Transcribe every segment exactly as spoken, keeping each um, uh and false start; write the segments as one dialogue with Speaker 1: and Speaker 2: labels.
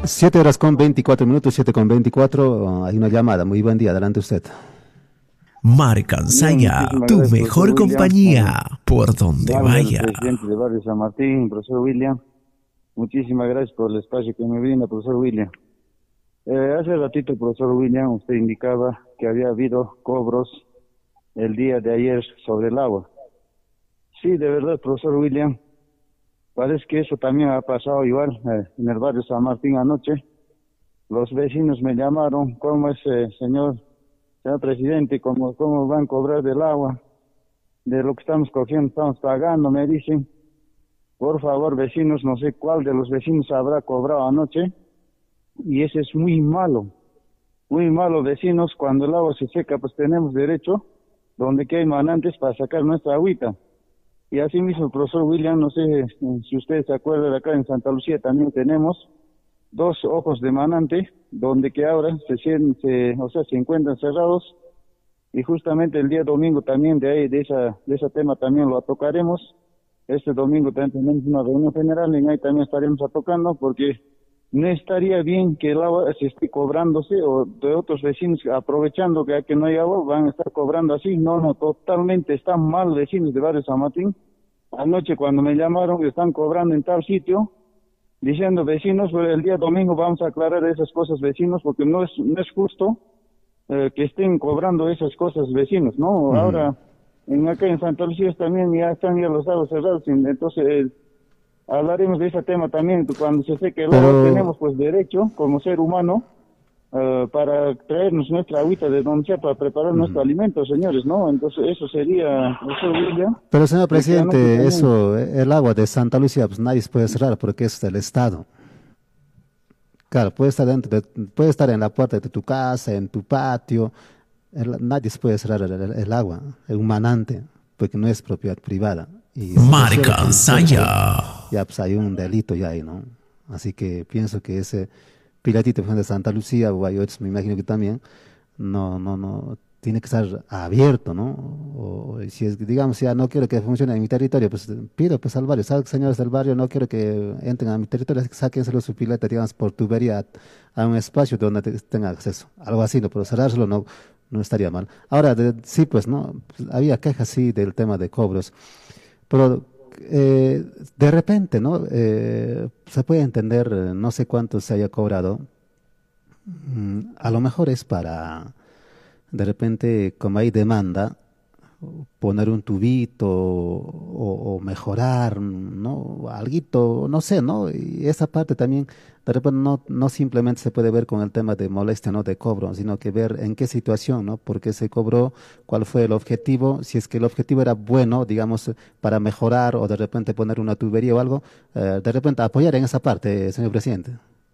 Speaker 1: Siete horas con veinticuatro minutos, siete con veinticuatro. Hay una llamada. Muy buen día, adelante usted.
Speaker 2: Marcansaya, tu
Speaker 3: gracias,
Speaker 2: mejor
Speaker 3: profesor William.
Speaker 2: compañía, por donde
Speaker 3: Dale al
Speaker 2: vaya.
Speaker 3: presidente de Barrio San Martín, profesor William. Muchísimas gracias por el espacio que me brinda, profesor William. Eh, hace ratito, profesor William, usted indicaba que había habido cobros el día de ayer sobre el agua. Sí, de verdad, profesor William. Parece que eso también ha pasado igual eh, en el barrio San Martín anoche. Los vecinos me llamaron, ¿cómo es, eh, señor, señor presidente, cómo, cómo van a cobrar del agua? De lo que estamos cogiendo, estamos pagando, me dicen. Por favor, vecinos, no sé cuál de los vecinos habrá cobrado anoche. Y eso es muy malo, muy malo, vecinos. Cuando el agua se seca, pues tenemos derecho, donde que hay manantes, para sacar nuestra agüita. Y así mismo, profesor William, no sé si ustedes se acuerdan, acá en Santa Lucía también tenemos dos ojos de manante, donde que ahora se, se, o sea, se encuentran cerrados, y justamente el día domingo también de ahí, de esa, de ese tema también lo tocaremos. Este domingo también tenemos una reunión general, y ahí también estaremos tocando, porque no estaría bien que el agua se esté cobrándose, o de otros vecinos aprovechando que aquí no hay agua, van a estar cobrando así. No, no, totalmente están mal, vecinos de Barrio San Martín. Anoche cuando me llamaron, están cobrando en tal sitio, diciendo vecinos, pues el día domingo vamos a aclarar esas cosas, vecinos, porque no es no es justo eh, que estén cobrando esas cosas, vecinos, ¿no? Mm. Ahora, en acá en Santa Lucía también ya están ya los aguas cerrados, entonces eh, hablaremos de ese tema también. Cuando se seque el agua, Pero... tenemos pues derecho, como ser humano, uh, para traernos nuestra agüita de donde sea, para preparar mm. nuestro alimento, señores, ¿no? Entonces eso sería... Eso sería
Speaker 1: Pero, señor presidente, eso, el agua de Santa Lucía, pues nadie se puede cerrar porque es del Estado. Claro, puede estar dentro de, puede estar en la puerta de tu casa, en tu patio, el, nadie se puede cerrar el, el, el agua, un manante, porque no es propiedad privada.
Speaker 2: Marcansaya.
Speaker 1: Ya pues hay un delito ya ahí, ¿no? Así que pienso que ese pilatito de Santa Lucía, o hay otros, me imagino que también, no, no, no, tiene que estar abierto, ¿no? O, o si es, digamos, ya no quiero que funcione en mi territorio, pues pido pues al barrio, ¿sabes, señores del barrio? No quiero que entren a mi territorio, sáquenselo su pileta, digamos, por tubería a, a un espacio donde te, tenga acceso. Algo así, ¿no? Pero cerrárselo no, no estaría mal. Ahora, de, sí, pues, ¿no? Pues, había quejas, sí, del tema de cobros. Pero eh, de repente, ¿no? Eh, se puede entender, eh, no sé cuánto se haya cobrado. Mm, a lo mejor es para, de repente, como hay demanda, poner un tubito o, o mejorar, ¿no? Alguito, no sé, ¿no? Y esa parte también, de repente, no, no simplemente se puede ver con el tema de molestia, ¿no? De cobro, sino que ver en qué situación, ¿no? Por qué se cobró, cuál fue el objetivo, si es que el objetivo era bueno, digamos, para mejorar o de repente poner una tubería o algo, eh, de repente apoyar en esa parte, señor presidente.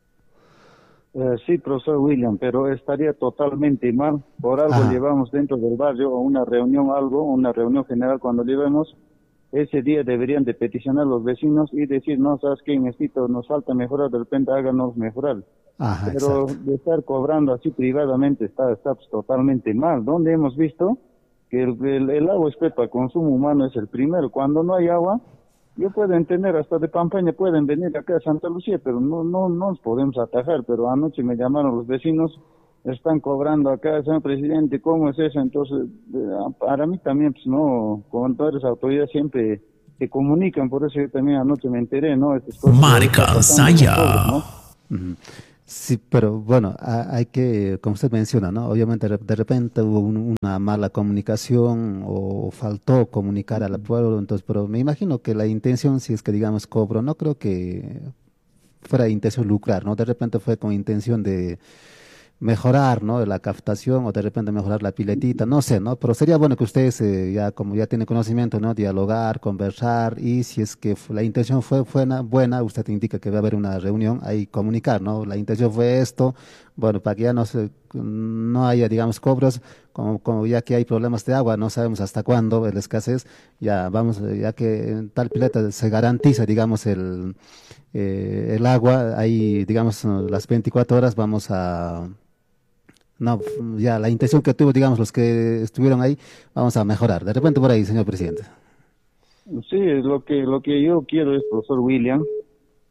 Speaker 3: Eh, sí, profesor William, pero estaría totalmente mal. Por algo Ajá. llevamos dentro del barrio una reunión, algo, una reunión general. Cuando llevemos, ese día deberían de peticionar los vecinos y decir, no, sabes qué, necesito, nos falta mejorar, de repente háganos mejorar. Ajá, pero exacto. De estar cobrando así privadamente está, está pues, totalmente mal. ¿Dónde hemos visto que el, el, el agua es para consumo humano es el primero? Cuando no hay agua, yo puedo entender, hasta de Pampaña pueden venir acá a Santa Lucía, pero no no, no nos podemos atajar. Pero anoche me llamaron los vecinos, están cobrando acá, señor presidente, ¿cómo es eso? Entonces, para mí también, pues no, con todas las autoridades siempre se comunican, por eso yo también anoche me enteré, ¿no?
Speaker 2: Marcansaya.
Speaker 1: ¿no? Uh-huh. Sí, pero bueno, hay que, como usted menciona, ¿no? Obviamente de repente hubo un, una mala comunicación o faltó comunicar al pueblo, entonces, pero me imagino que la intención, si es que digamos cobro, no creo que fuera intención lucrar, ¿no? De repente fue con intención de mejorar, ¿no? La captación o de repente mejorar la piletita, no sé, ¿no? Pero sería bueno que ustedes eh, ya como ya tienen conocimiento, ¿no? Dialogar, conversar y si es que la intención fue buena, buena, usted indica que va a haber una reunión, ahí comunicar, ¿no? La intención fue esto, bueno, para que ya no se, no haya, digamos, cobros, como, como ya que hay problemas de agua, no sabemos hasta cuándo, la escasez, ya vamos, ya que en tal pileta se garantiza, digamos, el, eh, el agua, ahí, digamos, las veinticuatro horas vamos a no, ya la intención que tuvo, digamos, los que estuvieron ahí, vamos a mejorar. De repente por ahí, señor presidente.
Speaker 3: Sí, lo que lo que yo quiero es, profesor William,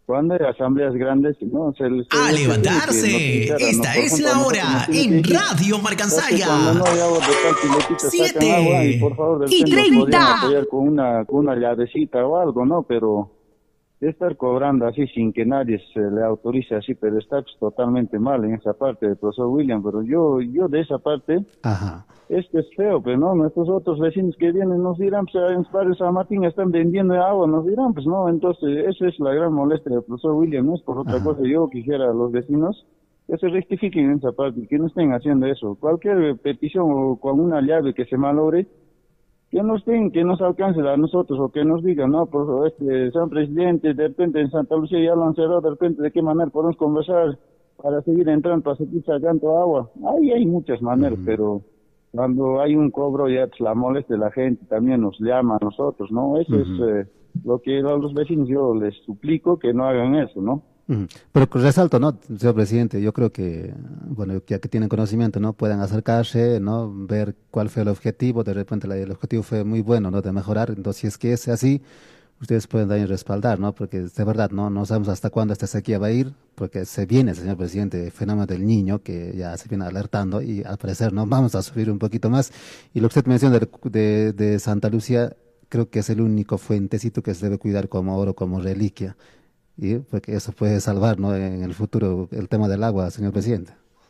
Speaker 3: cuando hay asambleas grandes, no se les
Speaker 2: ¡A levantarse! Esta es la hora en Radio Marcansaya.
Speaker 3: Cuando no hay agua de tal piletita, sacan agua y por favor del
Speaker 4: y
Speaker 3: centro
Speaker 4: treinta.
Speaker 3: podrían apoyar con una, con una llavecita o algo, ¿no? Pero estar cobrando así sin que nadie se le autorice así, pero está pues, totalmente mal en esa parte del profesor William, pero yo yo de esa parte,
Speaker 1: Ajá.
Speaker 3: esto es feo, pero no, nuestros otros vecinos que vienen nos dirán, pues en los barrios San Martín están vendiendo agua, nos dirán, pues no, entonces esa es la gran molestia del profesor William, no es por otra
Speaker 1: Ajá.
Speaker 3: cosa. Yo quisiera a los vecinos que se rectifiquen en esa parte, que no estén haciendo eso. Cualquier petición o con una llave que se malogre, que nos den, que nos alcance a nosotros o que nos digan, no, por este, sean presidentes, de repente en Santa Lucía ya lo han cerrado, de repente de qué manera podemos conversar para seguir entrando, para seguir sacando agua. Ahí hay muchas maneras,
Speaker 1: Uh-huh.
Speaker 3: pero cuando hay un cobro ya pues, la molestia de la gente también nos llama a nosotros, ¿no? Eso
Speaker 1: Uh-huh.
Speaker 3: es eh, lo que a los vecinos yo les suplico que no hagan eso, ¿no?
Speaker 1: Ujú. Pero resalto, ¿no, señor presidente? Yo creo que, bueno, ya que tienen conocimiento, ¿no? Puedan acercarse, ¿no? Ver cuál fue el objetivo. De repente la- el objetivo fue muy bueno, ¿no? De mejorar. Entonces, si es que es así, ustedes pueden también respaldar, ¿no? Porque de verdad, ¿no? No sabemos hasta cuándo esta sequía va a ir, porque se viene, señor presidente, el fenómeno del Niño, que ya se viene alertando y al parecer, ¿no? Vamos a sufrir un poquito más. Y lo que usted menciona de, de, de Santa Lucía, creo que es el único fuentecito que se debe cuidar como oro, como reliquia. Y porque eso puede salvar, ¿no? En el futuro el tema del agua, señor presidente.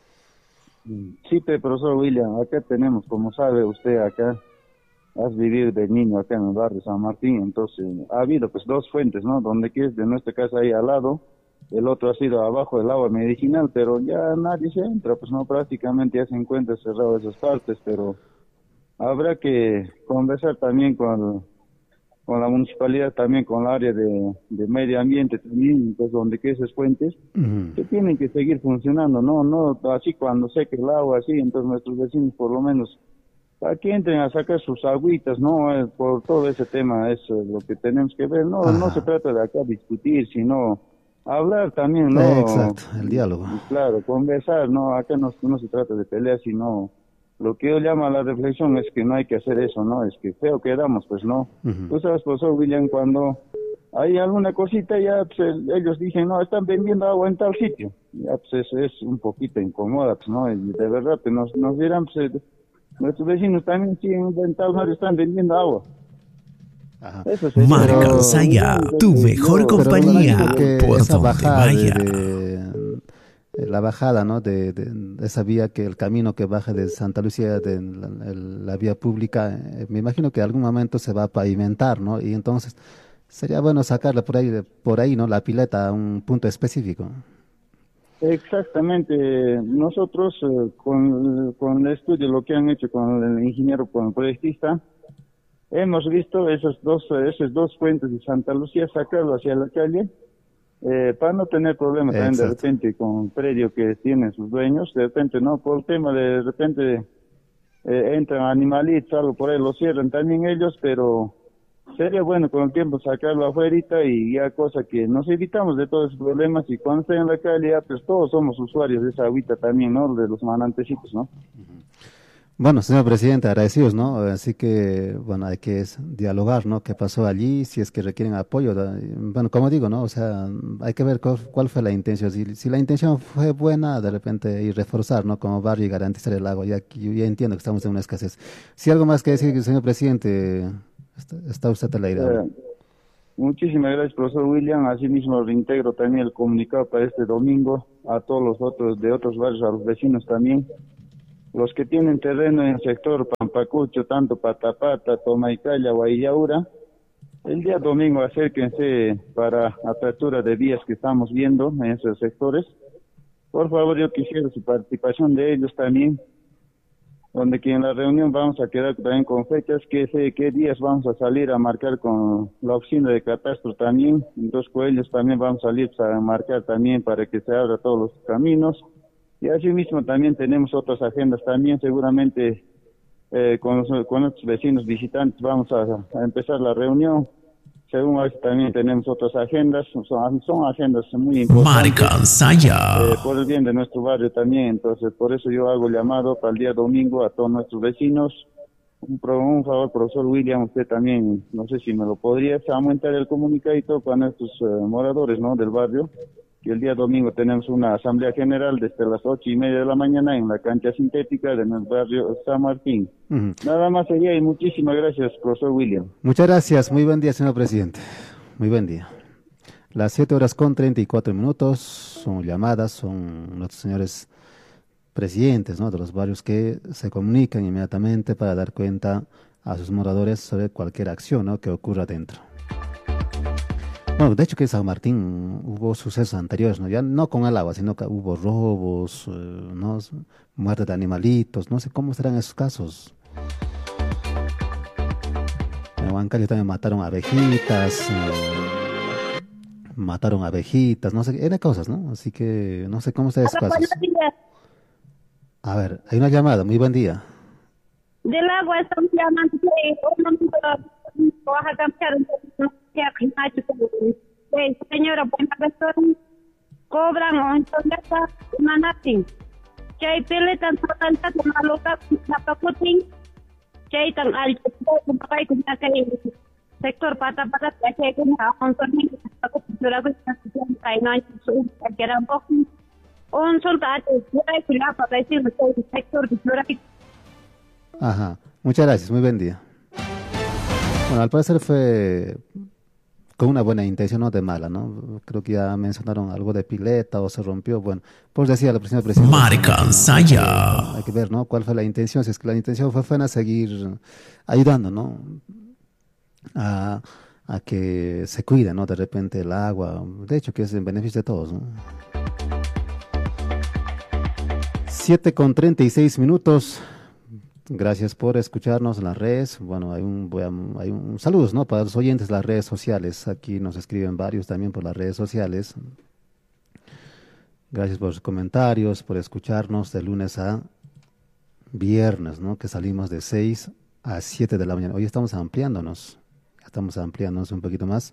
Speaker 3: Sí, pe, profesor William, acá tenemos, como sabe usted, acá has vivido de niño acá en el barrio San Martín, entonces ha habido pues dos fuentes, ¿no? Donde que es de nuestra casa ahí al lado, el otro ha sido abajo del agua medicinal, pero ya nadie se entra, pues no, prácticamente ya se encuentra cerrado esas partes, pero habrá que conversar también con, con la municipalidad, también con el área de, de medio ambiente también, pues donde que esas fuentes
Speaker 1: Ujú.
Speaker 3: que tienen que seguir funcionando, no, no, así cuando seque el agua, así, entonces nuestros vecinos por lo menos para que entren a sacar sus agüitas, ¿no? Eh, por todo ese tema es eh, lo que tenemos que ver, no, no
Speaker 1: Ajá.
Speaker 3: se trata de acá discutir, sino hablar también, ¿no?
Speaker 1: Eh, exacto, el diálogo.
Speaker 3: Y claro, conversar, ¿no? Acá no, no se trata de pelear, sino lo que yo llamo a la reflexión es que no hay que hacer eso, ¿no? Es que feo quedamos, pues no.
Speaker 1: Ujú.
Speaker 3: Tú sabes, profesor William, cuando hay alguna cosita ya pues, el- ellos dicen, no, están vendiendo agua en tal sitio. Ya pues eso es un poquito incómoda, pues no, y de verdad que nos, nos dirán, pues eh, nuestros vecinos también sí en tal barrio están vendiendo agua.
Speaker 1: Ajá.
Speaker 3: Eso sería,
Speaker 2: Marca
Speaker 3: pero-
Speaker 2: Saya, tu mejor
Speaker 3: yo-
Speaker 1: Pero
Speaker 2: compañía,
Speaker 1: imagino que
Speaker 2: por
Speaker 1: esa
Speaker 2: donde
Speaker 1: bajada de,
Speaker 2: vaya.
Speaker 1: de- de la bajada, ¿no? De, de- de esa vía, que el camino que baja de Santa Lucía, de la, el- la vía pública, eh, me imagino que en algún momento se va a pavimentar, ¿no? Y entonces sería bueno sacarla por ahí, por ahí, ¿no? La pileta a un punto específico.
Speaker 3: Exactamente. Nosotros eh, con, con el estudio, lo que han hecho con el ingeniero, con el proyectista, hemos visto esos dos, eh, esos dos puentes de Santa Lucía, sacarlo hacia la calle, eh, para no tener problemas también de
Speaker 1: Exacto.
Speaker 3: repente con el predio que tienen sus dueños, de repente no, por el tema de, de repente eh, entran animalitos, algo por ahí, lo cierran también ellos, pero sería bueno con el tiempo sacarlo afuera y ya cosa que nos evitamos de todos esos problemas, y cuando estén en la calle ya pues todos somos usuarios de esa agüita también, ¿no? De los manantecitos, ¿no?
Speaker 1: Bueno, señor presidente, agradecidos, ¿no? Así que, bueno, hay que es- dialogar, ¿no? ¿Qué pasó allí? Si es que requieren apoyo. da- Bueno, como digo, ¿no? O sea, hay que ver cuál, cuál fue la intención. Si, si la intención fue buena, de repente, y reforzar, ¿no? Como barrio y garantizar el agua. Ya, que yo ya entiendo que estamos en una escasez. Si algo más que decir, señor presidente, está, está usted al aire.
Speaker 3: Eh, muchísimas gracias, profesor William. Asimismo, reintegro también el comunicado para este domingo a todos los otros de otros barrios, a los vecinos también. Los que tienen terreno en el sector Pampacucho, tanto Patapata, Tomaicaya, Guayaura, el día domingo acérquense para apertura de vías que estamos viendo en esos sectores. Por favor, yo quisiera su participación de ellos también, donde que en la reunión vamos a quedar también con fechas, qué sé, qué días vamos a salir a marcar con la oficina de catastro también, entonces con ellos también vamos a salir a marcar también para que se abra todos los caminos. Y asimismo también tenemos otras agendas también, seguramente eh, con, los, con nuestros vecinos visitantes vamos a, a empezar la reunión. Según eso también tenemos otras agendas, son, son agendas muy importantes.
Speaker 2: Marca Saya.
Speaker 3: Eh, por el bien de nuestro barrio también, entonces por eso yo hago llamado para el día domingo a todos nuestros vecinos Un, pro, un favor, profesor William, usted también, no sé si me lo podría aumentar el comunicadito con estos uh, moradores, ¿no?, del barrio, que el día domingo tenemos una asamblea general desde las ocho y media de la mañana en la cancha sintética del barrio San Martín. Uh-huh. Nada más allá y muchísimas gracias, profesor William.
Speaker 1: Muchas gracias, muy buen día, señor presidente. Muy buen día. Las siete horas con treinta y cuatro minutos, son llamadas, son nuestros señores presidentes, ¿no?, de los barrios que se comunican inmediatamente para dar cuenta a sus moradores sobre cualquier acción, ¿no?, que ocurra dentro. Bueno, de hecho que en San Martín hubo sucesos anteriores, ¿no?, ya no con el agua, sino que hubo robos, eh, ¿no?, muerte de animalitos, no sé cómo serán esos casos. En Huancayo también mataron abejitas, eh, mataron abejitas, no sé, eran cosas, ¿no? Así que no sé cómo están esos casos. A ver, hay una llamada, muy buen día.
Speaker 4: Del agua estamos llamando, vas a cambiar señora, buena persona, cobran o entonces manatin. Chay pele tan tanta como loca, la paputin, chay tan alto, como papai con aquel sector pata pata, chay con la onzoni, la cultura que está haciendo, hay no hay su, que era un poco. Un soldado, para decir el sector de flora.
Speaker 1: Ajá, muchas gracias, muy buen día. Bueno, al parecer fue con una buena intención, no de mala, ¿no? Creo que ya mencionaron algo de pileta o se rompió. Bueno, pues decía la presidenta presidenta.
Speaker 2: Marcansaya.
Speaker 1: Hay que ver, ¿no?, cuál fue la intención. Si es que la intención fue, fue a seguir ayudando, ¿no?, a, a que se cuide, ¿no?, de repente el agua. De hecho, que es en beneficio de todos, ¿no? siete con treinta y seis minutos. Gracias por escucharnos en las redes. Bueno, hay un, voy a, hay un saludos, ¿no?, para los oyentes de las redes sociales. Aquí nos escriben varios también por las redes sociales. Gracias por sus comentarios, por escucharnos de lunes a viernes, ¿no?, que salimos de seis a siete de la mañana. Hoy estamos ampliándonos, estamos ampliándonos un poquito más.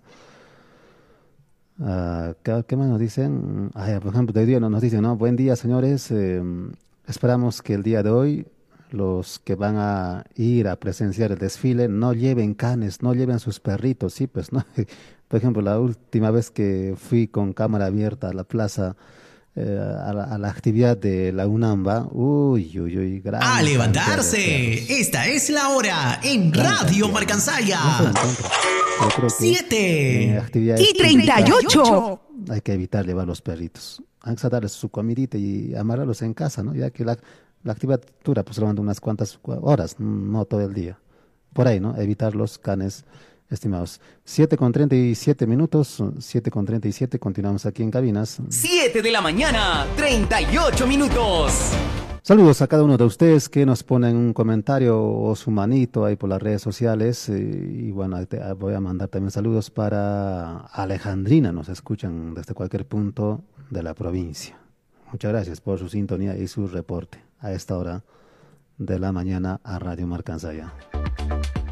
Speaker 1: Uh, ¿qué, ¿Qué más nos dicen? Ay, por ejemplo, de hoy día nos dicen, ¿no?, buen día, señores. Eh, esperamos que el día de hoy los que van a ir a presenciar el desfile no lleven canes, no lleven sus perritos. Sí, pues, ¿no? Por ejemplo, la última vez que fui con cámara abierta a la plaza, eh, a, la, a la actividad de la UNAMBA, uy, uy, uy, gran
Speaker 2: ¡a levantarse! Esta es la hora en Radio Marcansaya.
Speaker 1: No
Speaker 2: Siete
Speaker 1: y
Speaker 2: treinta y ocho.
Speaker 1: Hay que evitar llevar los perritos. Hay que darles su comidita y amarrarlos en casa, ¿no? Ya que la, la actividad dura pues solamente unas cuantas horas, no todo el día. Por ahí, ¿no? Evitar los canes, estimados. siete con treinta y siete minutos, siete con treinta y siete, continuamos aquí en cabinas.
Speaker 2: siete de la mañana, treinta y ocho minutos.
Speaker 1: Saludos a cada uno de ustedes que nos ponen un comentario o su manito ahí por las redes sociales. Y, y bueno, te, voy a mandar también saludos para Alejandrina, nos escuchan desde cualquier punto de la provincia. Muchas gracias por su sintonía y su reporte a esta hora de la mañana a Radio Marcansaya.